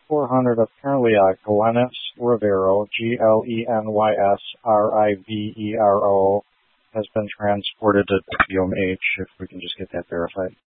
400 apparently Glenys Rivero, GLENYS RIVERO, has been transported to WMH, if we can just get that verified.